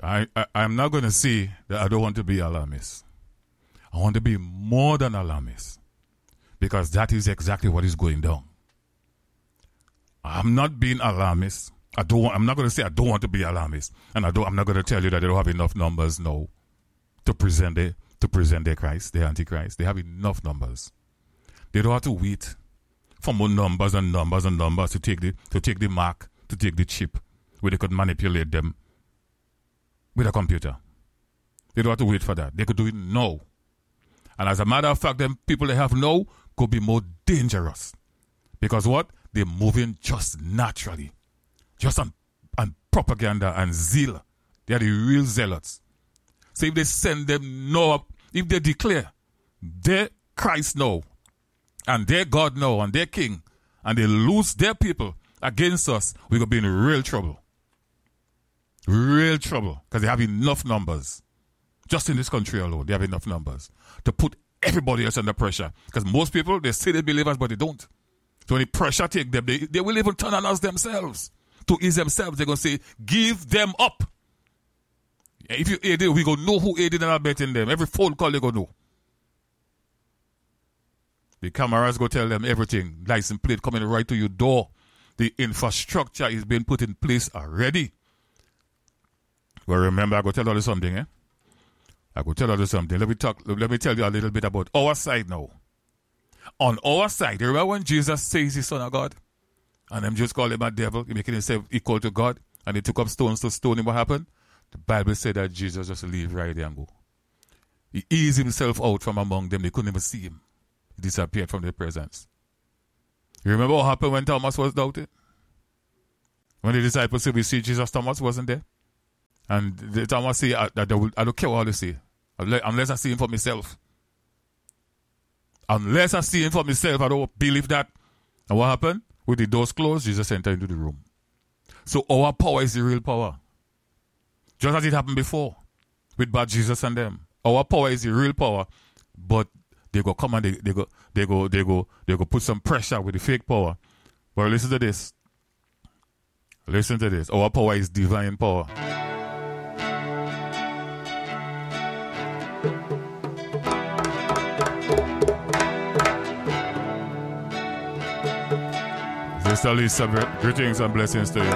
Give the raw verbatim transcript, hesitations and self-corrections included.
I, I, I'm not going to say that I don't want to be alarmist. I want to be more than alarmist. Because that is exactly what is going down. I'm not being alarmist. I don't want, I'm not going to say I don't want to be alarmist. And I don't, I'm not going to tell you that they don't have enough numbers now to present the, to present their Christ, the Antichrist. They have enough numbers. They don't have to wait for more numbers and numbers and numbers to take the, to take the mark, to take the chip, where they could manipulate them with a computer. They don't have to wait for that. They could do it now. And as a matter of fact, them people they have now could be more dangerous. Because what? They're moving just naturally. Just on, on propaganda and zeal. They are the real zealots. So if they send them now, if they declare their Christ now, and their God now, and their King, and they lose their people against us, we're going to be in real trouble. Real trouble. Because they have enough numbers. Just in this country alone, they have enough numbers to put everybody else under pressure. Because most people, they say they believe us, but they don't. So when the pressure take them, they, they will even turn on us themselves. To ease themselves, they're going to say, give them up. If you aid it, we going to know who aided and abetting them. Every phone call, they going to know. The cameras go tell them everything. License plate coming right to your door. The infrastructure is being put in place already. Well, remember, I go tell you something, eh? I go tell you something. Let me talk. Let me tell you a little bit about our side now. On our side, you remember when Jesus says he's Son of God? And them just call him a devil, he making himself equal to God, and they took up stones to stone him. What happened? The Bible said that Jesus just leave right there and go. He eased himself out from among them. They couldn't even see him. He disappeared from their presence. You remember what happened when Thomas was doubted? When the disciples said, we see Jesus, Thomas wasn't there. And the Thomas said, I, I, I don't care what they say, unless I see him for myself. Unless I see him for myself, I don't believe that. And what happened? With the doors closed, Jesus entered into the room. So our power is the real power. Just as it happened before with bad Jesus and them. Our power is the real power, but they go come and they, they go they go they go they go put some pressure with the fake power. But listen to this. Listen to this. Our power is divine power. Sister Lisa, greetings and blessings to you.